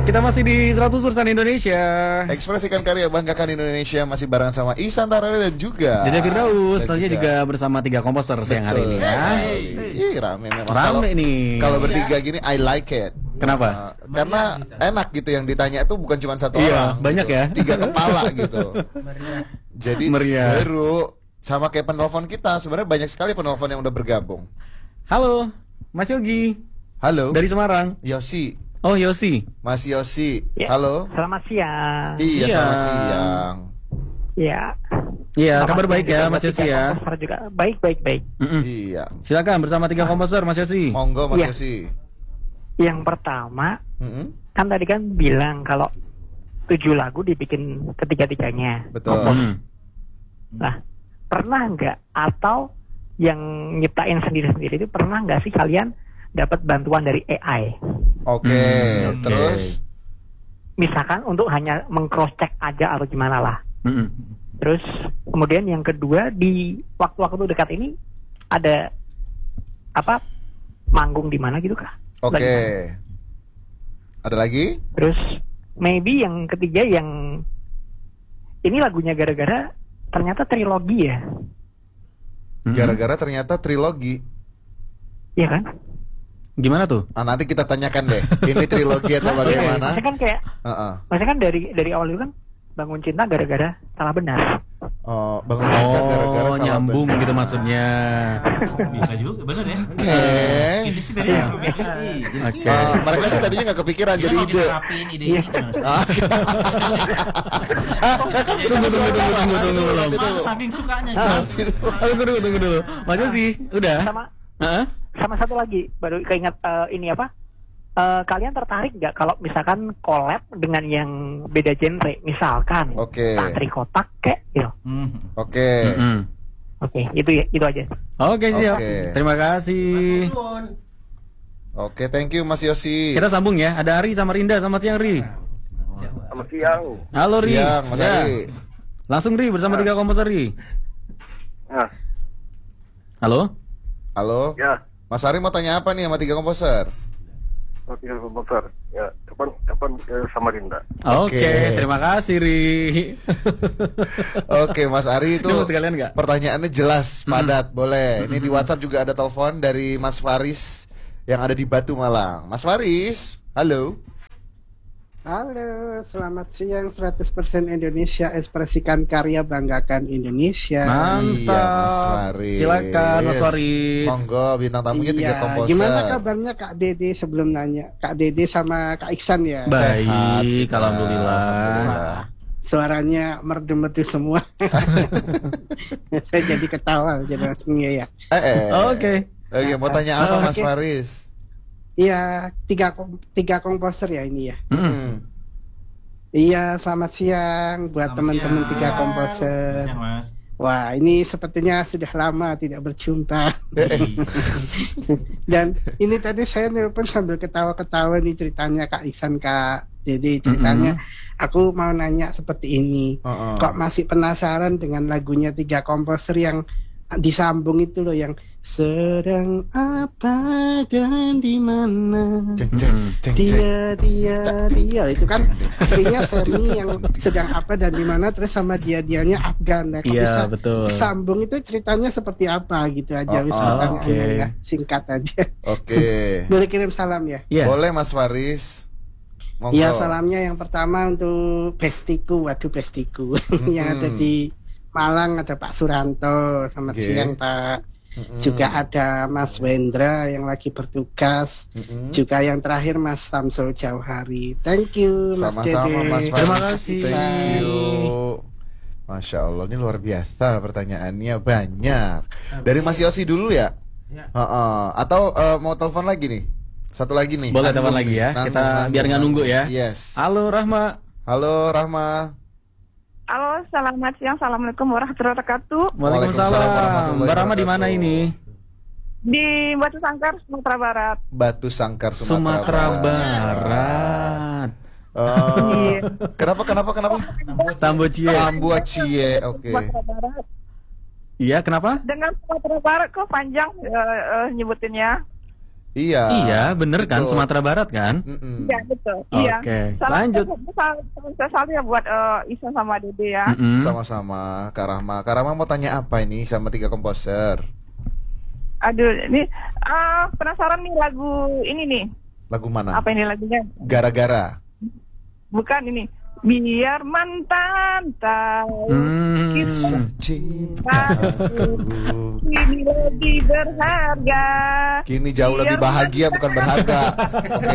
Kita masih di 100% Indonesia. Ekspresikan karya, banggakan Indonesia. Masih barengan sama Ihsan Tarari dan juga Dede Firdaus. dan Selanjutnya juga bersama 3 komposer siang hari ini ya. Ih, rame memang. Rame nih. Kalau bertiga gini, I like it. Kenapa? Karena enak gitu, yang ditanya itu bukan cuma satu Iya, orang. banyak gitu. ya. 3 kepala gitu. Jadi Meriah. seru. Sama kayak penelpon kita. Sebenarnya banyak sekali penelpon yang udah bergabung. Halo, Mas Yogi. Halo. Dari Semarang. Yosi. Oh, Yosi. Mas Yosi. Ya, Halo. Selamat siang. Iya, Iya. selamat siang. Ya. Iya, Selamat kabar siang baik juga ya buat Mas Yosi tiga ya. komposer juga. Baik. Mm-mm. Iya. Silakan bersama 3 komposer Mas Yosi. Monggo Mas Iya. Yosi. Yang pertama, Mm-mm. kan tadi kan bilang kalau 7 lagu dibikin ketiga-tiganya. Betul. Mm. Nah, pernah nggak atau yang nyiptain sendiri-sendiri itu pernah nggak sih kalian dapat bantuan dari AI? Oke. Oke. Terus Misalkan untuk hanya meng-cross check aja atau gimana lah. Mm-mm. Terus kemudian yang kedua, di waktu-waktu dekat ini ada apa manggung di mana gitu kah? oke. Lagi Ada lagi? Terus maybe yang ketiga yang ini lagunya gara-gara ternyata trilogi ya, Mm-mm. Gara-gara ternyata trilogi. iya kan? Gimana tuh? Nanti kita tanyakan deh. Ini trilogi atau bagaimana? Maksudnya kan kayak, Heeh. maksudnya kan dari awal itu kan bangun cinta gara-gara salah benar. Oh, bangun cinta gara-gara Oh, salah nyambung benar. gitu maksudnya. Bisa juga, bener ya. Oke. Ini sih tadi yang gue pikir. Oke. Mereka sih tadinya nggak kepikiran jadi Jadi ide. kita rapiin ide Iya. ini gimana? Kan kita masih wawancara. Tunggu, belum. Masih dulu. Saking sukanya. Tunggu dulu. Mas Yosi, udah? Sama Heeh. sama satu lagi baru keinget ini apa? Kalian tertarik nggak kalau misalkan collab dengan yang beda genre, misalkan Oke. Tantri Kotak kayak gitu. Oke. Mm-mm. Oke, itu aja. Oke, siap. Oke. Terima kasih. Oke, thank you Mas Yosi. Kita sambung ya. Ada Ari sama Rinda. Selamat siang, Ri. Selamat siang. Halo, Ri. Siang, Mas Ya. Ari. Langsung Ri bersama 3 komposer, Ri. Nah, Halo? Halo. ya, Mas Ari mau tanya apa nih sama 3 komposer? tinggal komputer. Ya, kapan sama Rinda. Oke, Oke. terima kasih, Ri. Oke, Mas Ari itu Ini mau sekalian nggak? pertanyaannya jelas, padat, boleh. Ini di WhatsApp juga ada telepon dari Mas Faris yang ada di Batu Malang. Mas Faris, halo. Halo, selamat siang 100% Indonesia, ekspresikan karya, banggakan Indonesia. Mantap. Iya, Mas Faris. Silakan, Mas Faris. Monggo, bintang tamunya 3 Iya, komposer. gimana kabarnya Kak Dede sebelum nanya? Kak Dede sama Kak Iksan ya? Baik, Sehat kita. alhamdulillah. Alhamdulillah. Suaranya merdu-merdu semua. Saya jadi ketawa, jadi langsung ya. Oke. Oke, mau tanya apa Mas Oke. Faris? Iya, tiga komposer ya ini ya. Mm-mm. Iya, selamat siang buat teman-teman 3 komposer. Siang, Mas. Wah, ini sepertinya sudah lama tidak berjumpa. Dan ini tadi saya nelpon sambil ketawa-ketawa nih ceritanya Kak Iksan, Kak Dede ceritanya. Aku mau nanya seperti ini. Heeh. Kok masih penasaran dengan lagunya 3 komposer yang disambung itu loh, yang sedang apa dan di mana Ceng, ceng, ceng, ceng. dia itu kan aslinya Semi yang sedang apa dan di mana, terus sama dianya Afgan. Nah, kok Iya, bisa betul. sambung itu ceritanya seperti apa gitu aja. Wis pertanyaannya oke. ya, singkat aja. Oke. Boleh kirim salam ya? Iya. Boleh Mas Faris. Monggo. Iya, salamnya yang pertama untuk bestiku, waduh bestiku yang ada di Malang, ada Pak Suranto, selamat Oke. siang Pak. Juga ada Mas Wendra yang lagi bertugas. Juga yang terakhir Mas Samsul Jauhari. Thank you Mas Sama-sama Dede. Mas Faris. Terima kasih. Thank you. Masya Allah, ini luar biasa pertanyaannya banyak. Dari Mas Yosi dulu ya? Ya. Atau mau telepon lagi nih? Satu lagi nih. Boleh telepon Nanggung lagi nih. ya. Kita biar nggak nunggu ya. Yes. Halo, Rahma. Halo Rahma. Halo, selamat siang. Assalamualaikum warahmatullahi wabarakatuh. Waalaikumsalam Waalaikumsalam. warahmatullahi Mbak Rahma di mana wabarakatuh. ini? Di Batu Sangkar, Sumatera Barat. Batu Sangkar Sumatera Sumatera Barat. Oh. Iya. Kenapa? Tambocie. Tambuat Cie. Oke. Sumatera Barat. Iya, kenapa? Dengan Sumatera Barat kok panjang nyebutinnya. Iya, bener kan? betul. Sumatera Barat kan? Mm-mm. Iya betul. Iya. Oke, Salam lanjut. selalu ya buat Isa sama Dede ya. Mm-mm. Sama-sama, Kak Rahma. Kak Rahma mau tanya apa ini sama 3 komposer? Aduh, ini penasaran nih lagu ini nih. Lagu mana? Apa ini lagunya? Gara-gara. Bukan ini. Biar mantan tahu kita Cintaku kini lebih berharga. kini jauh lebih bahagia bukan berharga. Oke.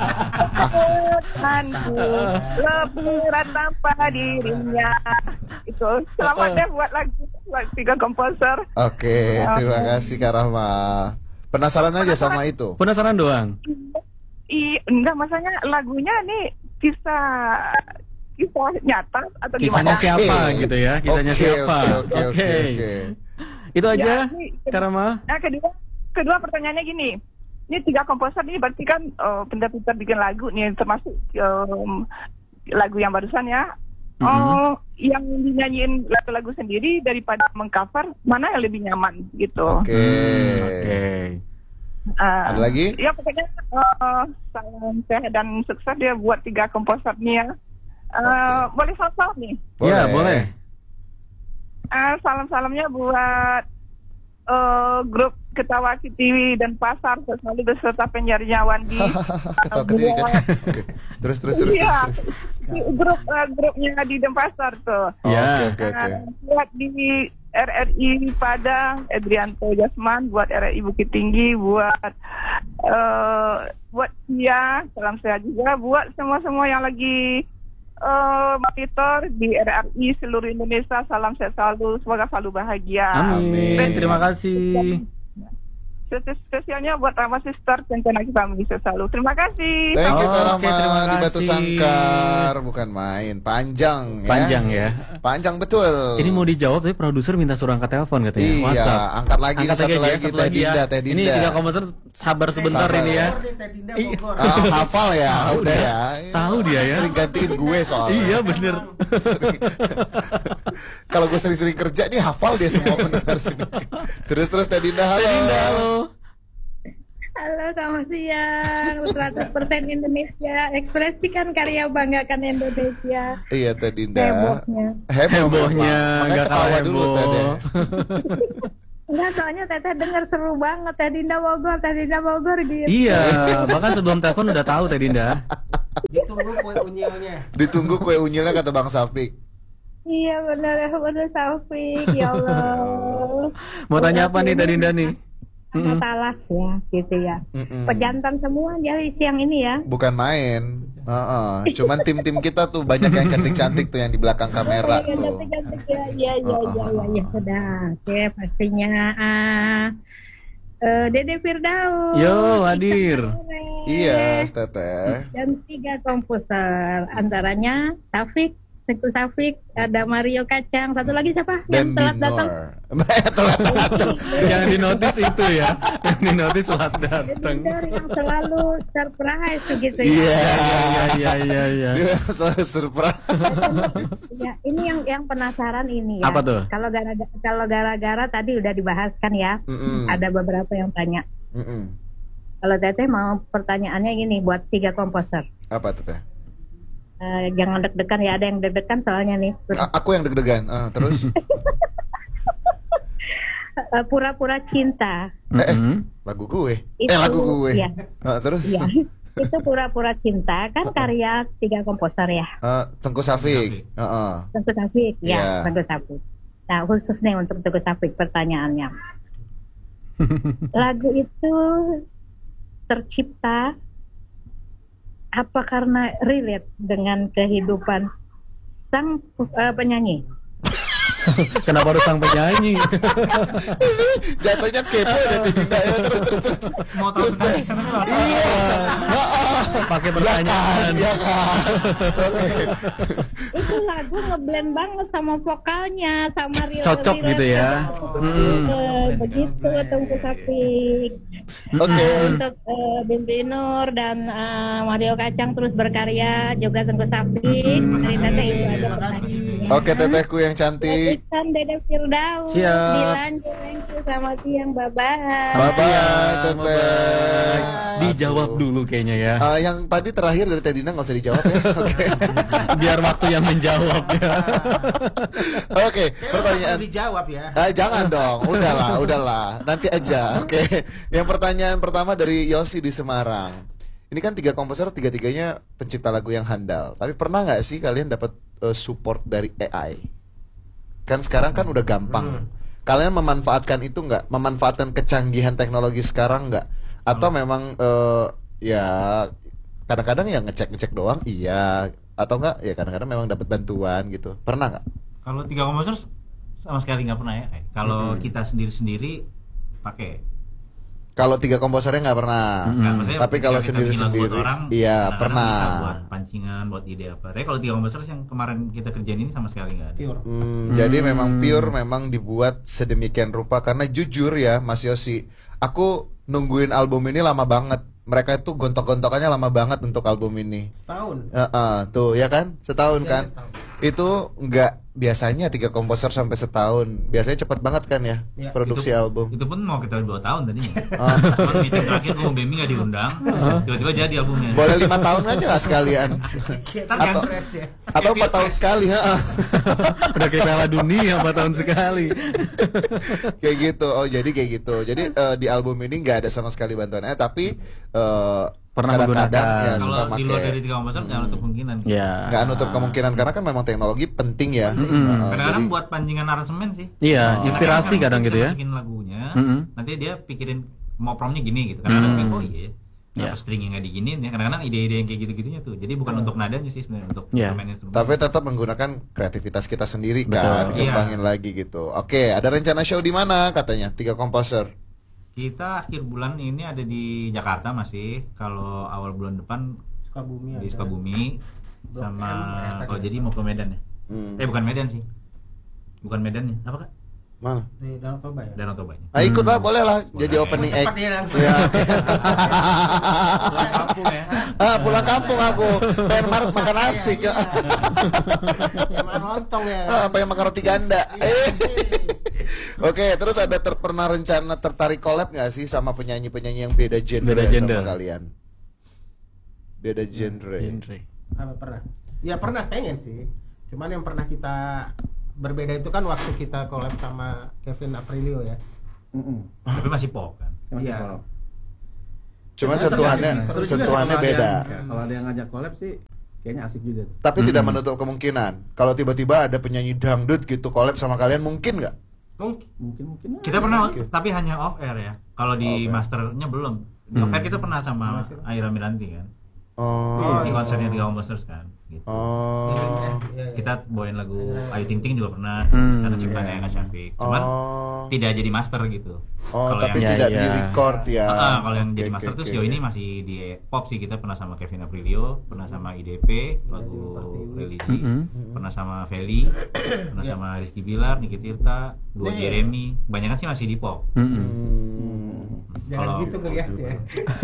Tuhanku lebih berat tanpa dirinya. Itu selamat deh buat lagu 3 komposer. Oke, terima kasih Kak Rahma. Penasaran aja sama itu. Penasaran doang. Enggak, masanya lagunya nih kisah nyata atau Kisahnya gimana? siapa gitu ya? Kisahnya Oke, siapa? oke. Itu aja, Ya, ini- Karama. Nah, kedua pertanyaannya gini. Ini 3 komposer ini berarti kan pintar-pintar bikin lagu nih, termasuk lagu yang barusan ya. Yang dinyanyiin lagu-lagu sendiri daripada mengcover, mana yang lebih nyaman gitu. Oke. Oke. Ada lagi? Ya pokoknya salam sehat dan sukses ya buat 3 komposer nih ya. Boleh salam nih. Ya, boleh. Salam-salamnya buat grup Ketawa Kitiwi dan Pasar selalu beserta penyiarnya Wandi. Ketawa ketiwi kan? Oke. Terus. Iya, grupnya di Denpasar tuh. Ya. Oke. Buat di RRI Padang, Edrianto Jasman, buat RRI Bukit Tinggi, buat Tia, salam sehat juga, buat semua yang lagi monitor di RRI seluruh Indonesia, salam sehat selalu, semoga selalu bahagia. Amin. Amin. Terima kasih. Spesialnya buat Rama Sister dan Canaki Family selalu. Terima kasih. Thank you Kak Oke, Rahma terima di Batu kasih. Sangkar. Bukan main, panjang ya. Panjang ya. Panjang betul. Ini mau dijawab tapi produser minta suruh angkat telepon katanya. Iya, WhatsApp. angkat lagi Angkat satu aja, lagi satu Teh lagi ya. Dinda, Teh Ini Dinda. 3 komposer sabar sebentar Sabar. ini ya. Hafal ya, udah ya. Tahu dia ya. Sering gantiin gue soalnya. Iya bener. Kalau gue sering-sering kerja nih hafal dia semua pendengar sini. Terus Teh Dinda, halo. Teh Dinda, halo. Halo, selamat siang. 100% Indonesia. Ekspresikan karya, banggakan Indonesia. Iya Teh Dinda. Hebohnya. Hebohnya, Makanya nggak ketawa kalah dulu heboh. Teh deh. Enggak, soalnya Teteh denger seru banget. Teh Dinda Bogor gitu. Iya, bahkan sebelum telepon udah tahu Teh Dinda. Ditunggu kue unyilnya kata Bang Safik. Iya, benar Taufik. Ya Allah. Mau tanya apa nih Teh Dinda nih? Sama talas ya, gitu ya. Mm-mm. Pejantan semua jadi siang ini ya. Bukan main. Cuman tim-tim kita tuh banyak yang cantik-cantik tuh yang di belakang kamera Iya, tuh. cantik-cantik ya. Iya, sudah. Oke, pastinya. Dede Firdaus. Yo, hadir. Iya, Teteh. Dan 3 komposer, antaranya Teguh Safik, ada Mario Kacang, satu lagi siapa? Dan Yang telat datang. telat datang. Yang dinotis itu ya. Yang dinotis telat datang. Editor yang selalu surprise begitu ya. Iya. Iya. Dia selalu surprise. Ya, ini yang penasaran ini ya. Apa tuh? Kalau gara-gara tadi udah dibahas kan ya. Mm-mm. Ada beberapa yang tanya. Mm-mm. Kalau Teteh mau pertanyaannya gini buat 3 komposer. Apa Teteh? Jangan deg-degan ya, ada yang deg-degan soalnya nih. Aku yang deg-degan. Terus? Pura-pura cinta. Lagu gue. Itu, Lagu gue. Iya. Terus? Iya. Itu pura-pura cinta kan karya 3 komposer ya. Tengku Safik. Teguh Safik Iya. ya, Teguh Safik. Nah, khusus nih untuk Teguh Safik pertanyaannya. Lagu itu tercipta apa karena relate dengan kehidupan sang penyanyi? Kenapa harus sang penyanyi? Jatuhnya kepo ya Teh Dinda ya. Terus. Mau tahu tentang kisah tapi nggak tahu. Iya. Pakai pertanyaan. Iya kan. Oke. Itu lagu ngeblend banget sama vokalnya, sama Cocok gitu ya. Begitu Teguh Safik. Oke. Untuk Bimbi Nur dan Mario Kacang terus berkarya, juga Tengku Sapik, dari Teteh itu aja pertanyaannya. Oke, tetehku yang cantik. Kan Dede Firdaus, Siap. Dilan Jelengku, selamat siang, bye-bye. Bye-bye, teteh. Dijawab dulu kayaknya ya. Yang tadi terakhir dari Teh Dina nggak usah dijawab ya. Oke. Biar waktu yang menjawab ya. Oke, pertanyaan. dijawab ya. Jangan dong, udahlah, nanti aja. Oke, yang pertanyaan pertama dari Yosi di Semarang. Ini kan 3 komposer, 3-tiganya pencipta lagu yang handal. Tapi pernah nggak sih kalian dapat support dari AI? Kan sekarang kan udah gampang. Kalian memanfaatkan itu nggak? Memanfaatkan kecanggihan teknologi sekarang nggak? Atau memang ya kadang-kadang ya ngecek doang, iya. Atau enggak ya kadang-kadang memang dapat bantuan gitu. Pernah nggak? Kalau 3 komposer sama sekali nggak pernah ya. Kalau kita sendiri pakai. Kalau 3 komposernya nggak pernah. Nggak, maksudnya Tapi kalau ketika kita bikin lagu sendiri-sendiri, buat orang, iya kadang-kadang pernah. bisa buat pancingan, buat ide apa. Tapi kalau 3 komposer yang kemarin kita kerjain ini sama sekali nggak ada. Jadi memang pure memang dibuat sedemikian rupa. Karena jujur ya Mas Yosi, aku nungguin album ini lama banget. Mereka itu gontok-gontokannya lama banget untuk album ini. Setahun. Tuh ya kan, setahun Iya, kan. setahun. Itu nggak biasanya 3 komposer sampai setahun. Biasanya cepat banget kan ya Iya, produksi album. Itu pun mau kita 2 tahun tadinya. Cuma meeting terakhir gue Bemi nggak diundang, tiba-tiba jadi albumnya. Boleh 5 tahun aja nggak sekalian? Atau Atau 4 tahun sekali, Udah kayak Piala Dunia 4 tahun sekali. Kayak gitu. Oh, jadi kayak gitu. Jadi di album ini nggak ada sama sekali bantuannya, tapi Pernah kadang-kadang menggunakan. ya suka kalau di luar pakai. dari 3 komposer nggak ada kemungkinan. Ya. Nggak nutup kemungkinan karena kan memang teknologi penting ya. Kadang-kadang Jadi- buat pancingan aransemen sih. Iya, inspirasi Kadang-kadang kadang kita gitu ya. masukin lagunya, Mm-mm. nanti dia pikirin mau promnya gini gitu. Kadang-kadang oh iya. Kenapa Iya. stringnya nggak diginiin ya? Kadang-kadang ide-ide yang kayak gitu-gitunya tuh. Jadi bukan untuk nadanya sih sebenarnya, untuk Iya. instrumen-instrumen. Tapi tetap menggunakan kreativitas kita sendiri Betul. kan, Iya. kembangin lagi gitu. Oke, ada rencana show di mana katanya? 3 komposer. Kita akhir bulan ini ada di Jakarta masih. Kalau awal bulan depan Sukabumi di ada. Sukabumi Blok sama M, ternyata kalau gitu. jadi mau ke Medan ya. Bukan Medan sih. Bukan Medan ya. Apa Kak? Mana? Di Danau Toba ya. Danau Tobanya. Ah, ikut lah, boleh lah jadi Boleh. opening Cepat act. dia langsung. Iya. Kampung ya. Pulang kampung aku. Pengen makan nasi. Emang lontong ya. Pengen makan roti ganda. Oke, terus ada pernah rencana tertarik collab nggak sih sama penyanyi-penyanyi yang beda genre Beda sama gender. kalian? Beda genre. Apa pernah? Ya pernah, pengen sih. Cuman yang pernah kita berbeda itu kan waktu kita collab sama Kevin Aprilio ya. Tapi masih pop kan. Iya. Cuman Biasanya sentuhannya tergantung sih, sentuhannya beda. Kalau ada yang ngajak collab sih kayaknya asik juga tuh. Tapi tidak menutup kemungkinan kalau tiba-tiba ada penyanyi dangdut gitu collab sama kalian, mungkin nggak? Mungkin. Kita pernah tapi hanya off air ya. Kalau di masternya belum. Di off air kita pernah sama Aira Miranti kan. Oh. Di konsernya 3 komposer kan gitu. Oh. Kita bawain lagu Ayu Ting Ting juga pernah Hmm. karena ciptaannya Kak Syafiq. Cuman tidak jadi master gitu. Kalau tapi yang- tidak Iya, di iya. record ya. Kalau yang jadi Oke, master oke, tuh oke. sejauh ini masih di pop sih. Kita pernah sama Kevin Aprilio, pernah sama IDP lagu religi, pernah sama Feli, pernah sama Rizky Bilar, Niki Tirta, Dua Jeremy. Kebanyakan sih masih di pop. Jangan Kalau- gitu ngeliat ya.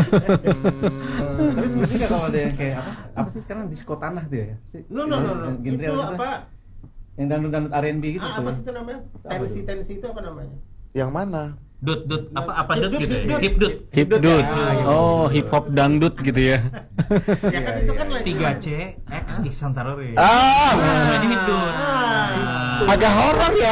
Tapi sebenarnya nggak kalau ada yang kayak apa sih sekarang disco tanah tuh ya? No. Genre Itu apa tuh? apa? Yang dangdut R&B gitu tuh. Apa sih itu namanya? Tensi itu apa namanya? Yang mana? Dut apa Hip dut dut, gitu hip ya? dut. Hip dut. Hip dut. Oh, hip hop dangdut gitu ya. Ya kan itu kan lagi 3C X Santarore. Ah, Ini hip dut. agak horor ya.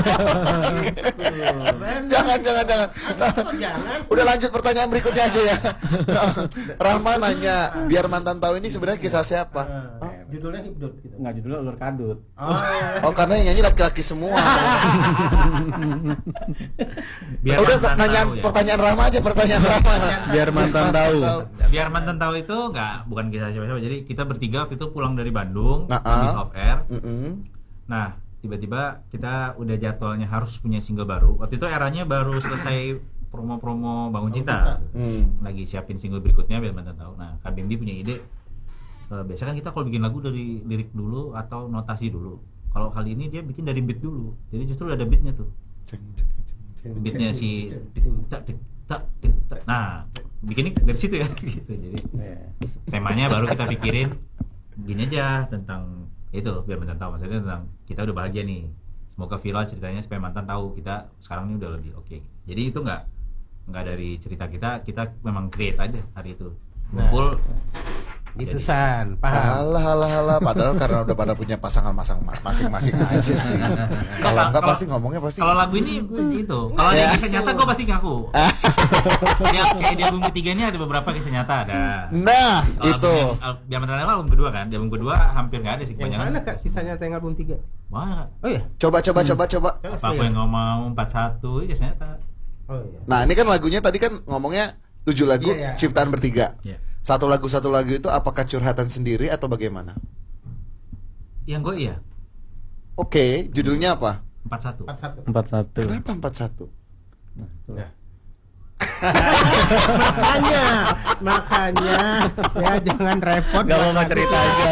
jangan. Jangan. Udah lanjut pertanyaan berikutnya aja ya. Rahma nanya, biar mantan tahu ini sebenarnya kisah siapa? Judulnya Hipdot gitu. Nggak, judulnya Ulur Kadut. Oh, karena yang nyanyi laki-laki semua. Biar Udah mantan nanya tahu ya. pertanyaan Rahma aja, pertanyaan Rahma. Biar mantan tahu. Biar mantan tahu itu bukan kisah siapa-siapa. Jadi kita bertiga waktu itu pulang dari Bandung Nah, habis off air. Mm-mm. Nah, tiba-tiba kita udah jadwalnya harus punya single baru. Waktu itu eranya baru selesai promo-promo Bangun Cinta. Lagi siapin single berikutnya biar mantan tahu. Nah, Kak Bimbi punya ide. Biasa kan kita kalau bikin lagu dari lirik dulu atau notasi dulu. Kalau kali ini dia bikin dari beat dulu. Jadi justru ada beatnya tuh. Beatnya si Nah, bikinnya dari situ ya gitu. Jadi temanya baru kita pikirin gini aja tentang itu, biar mantan tahu, maksudnya tentang kita udah bahagia nih, semoga viral ceritanya supaya mantan tahu kita sekarang ini udah lebih oke. Jadi itu nggak dari cerita kita memang create aja hari itu ngumpul. Itu San, paham. Halah, padahal karena udah pada punya pasangan masing-masing aja sih. Kalau enggak pasti ngomongnya pasti. Kalau lagu ini gitu. Kalau ada kisah nyata gue pasti ngaku. Dia kayak di album ketiga ini ada beberapa kisah nyata ada. Nah, Kalo itu. Biar mantan album kedua kan. Di album kedua hampir nggak ada sih Yang kebanyakan. mana Kak kisah nyata yang album 3? Wah, Oh iya. Coba. apa aku yang nggak mau 41 itu kisah nyata. Oh iya. Nah, ini kan lagunya tadi kan ngomongnya 7 lagu Iya. ciptaan bertiga. Iya. Satu lagu itu apakah curhatan sendiri atau bagaimana? Yang gue iya. Oke, judulnya apa? 41. 41. Kenapa 41? Nah. makanya ya jangan repot. Gak mau cerita aja.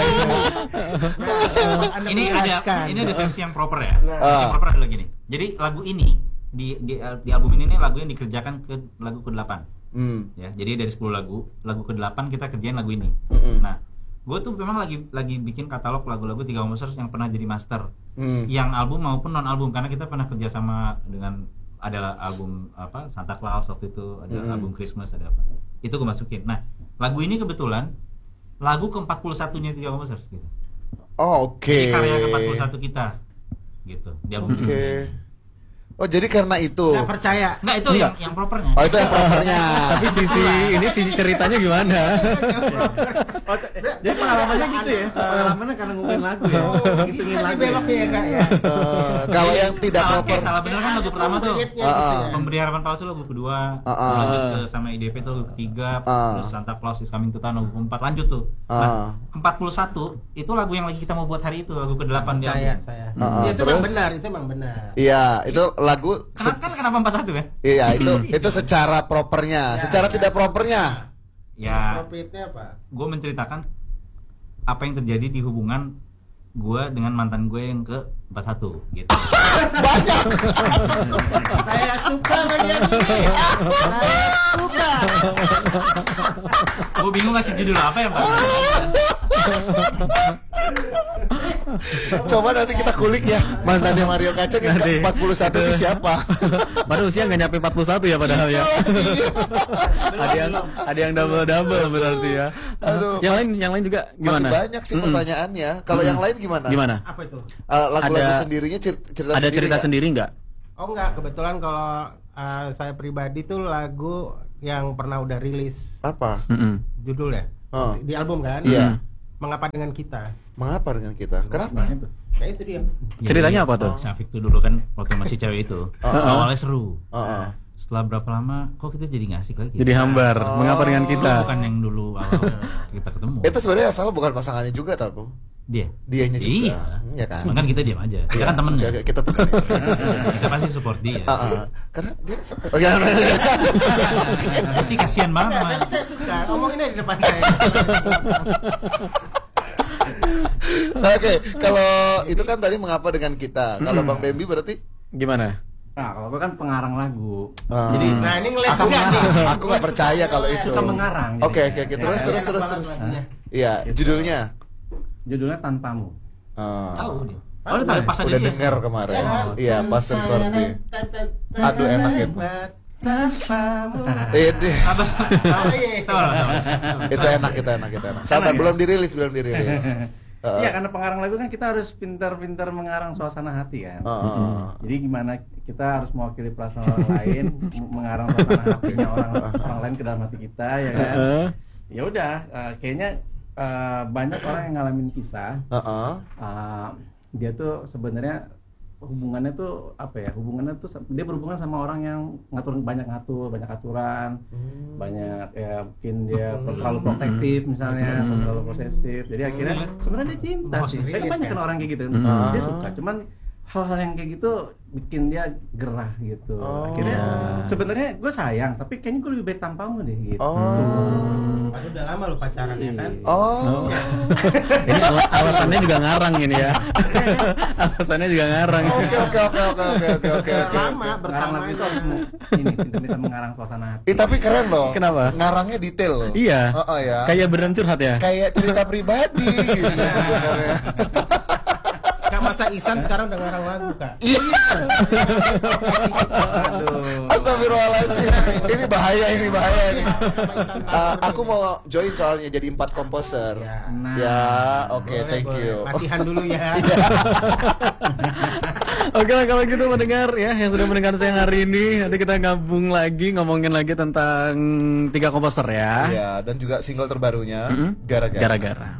Ini ada versi yang proper ya. Nah. Versi yang proper adalah gini. Jadi lagu ini di album ini nih lagu yang dikerjakan ke lagu ke-8. Ya, jadi dari 10 lagu ke-8 kita kerjain lagu ini. Nah, gue tuh memang lagi bikin katalog lagu-lagu 3 komposer yang pernah jadi master. Yang album maupun non album, karena kita pernah kerja sama dengan ada album apa Santa Claus waktu itu, ada album Christmas, ada apa. Itu gue masukin. Nah, lagu ini kebetulan lagu ke-41-nya 3 komposer gitu. Oh, oke. Jadi karya ke-41 kita. Gitu. Di album ini. Oh, jadi karena itu. Nggak percaya. Nggak, itu yang propernya. Oh, itu yang propernya. Tapi sisi ceritanya gimana? Jadi pengalamannya gitu ya. Pengalamannya karena ngumpulin lagu ya. Ngitungin lagu. Beloknya ya Kak ya. Kalau yang tidak proper. Salah bener kan lagu pertama tuh. Pemberi Harapan Palsu lagu kedua. Lanjut ke sama IDP tuh lagu ketiga. Terus Santa Claus is Coming to Town lagu keempat, lanjut tuh. Nah, 41 itu lagu yang lagi kita mau buat hari itu, lagu ke-8 di album. Saya. Itu emang benar. Iya, itu lagu kenapa 41 kan? Iya, itu secara propernya, secara tidak propernya. Ya. Profitnya apa? Gue menceritakan apa yang terjadi di hubungan gue dengan mantan gue yang ke-41 gitu. Banyak. Saya suka bagian ini. Saya suka. Gue bingung ngasih judul apa ya, Pak. Coba nanti kita kulik ya mantannya Mario Kacang yang ke-41 itu siapa? Padahal usia nggak nyampe 41 ya padahal ya. ada yang double berarti ya. Aduh, yang lain juga gimana? Masih banyak sih pertanyaannya. Kalau yang lain gimana? Gimana? Apa itu? Lagu-lagu sendirinya cerita sendiri nggak? Oh enggak, kebetulan kalau saya pribadi tuh lagu yang pernah udah rilis. Apa? Judulnya? Di album kan? Iya. Mengapa dengan kita? Mengapa dengan kita? Kenapa? Ya itu dia. Ceritanya apa tuh? Syafiq tuh dulu kan waktu masih cewek itu awalnya seru. Setelah berapa lama kok kita jadi ngasih lagi? Jadi hambar. Mengapa dengan kita? Bukan yang dulu awal kita ketemu. Itu sebenarnya asal bukan pasangannya juga tahu. Dianya juga. Iya kan? Kan kita diam aja. Kita kan temennya. Kita temen. Kita pasti support dia. Karena dia sih kasihan banget sama. Saya suka. Ngomongin aja di depan saya. Oke, kalau itu kan tadi mengapa dengan kita. Kalau Bang Bambi berarti gimana? Nah, kalau gue kan pengarang lagu. Jadi ini ngeles juga nih. Aku nggak percaya kalau itu. Suka mengarang. Oke. Terus. Iya, judulnya Tanpamu. Tahu dia. Udah dengar kemarin. Iya, pas recording. Aduh, enak itu. Itu enak. Sabar, belum dirilis. Iya, karena pengarang lagu kan kita harus pintar-pintar mengarang suasana hati kan. Jadi gimana kita harus mewakili perasaan orang lain, mengarang suasana hatinya orang lain ke dalam hati kita, ya kan. Ya udah, kayaknya banyak orang yang ngalamin kisah. Dia tuh sebenarnya hubungannya tuh apa ya? Hubungannya tuh dia berhubungan sama orang yang banyak aturan, banyak ya mungkin dia terlalu protektif misalnya, terlalu posesif. Jadi akhirnya sebenarnya dia cinta sih. Banyak kan orang kayak gitu. Dia suka, cuman hal-hal yang kayak gitu bikin dia gerah gitu. Akhirnya sebenarnya gue sayang, tapi kayaknya gue lebih baik tanpamu deh gitu. Padahal udah lama lo pacaran ya kan? Ini alasannya juga ngarang ini ya. Alasannya juga ngarang. Oke. Lama bersama itu harus ini pintar-pintar mengarang suasana hati. Tapi keren loh. Kenapa? Ngarangnya detail loh. Iya. Ya. Kayak beneran curhat ya. Kayak cerita pribadi gitu sebenarnya. Kak masa Isan sekarang udah ngarang lagu Kak. Iya. Aduh. Astagfirullahaladzim. Ini bahaya nih. Aku mau join soalnya jadi 4 komposer. Ya, oke, thank you. Latihan dulu ya. Oke lah kalau gitu mendengar ya yang sudah mendengar siang hari ini, nanti kita gabung lagi ngomongin lagi tentang 3 komposer ya. Iya, dan juga single terbarunya Gara-gara.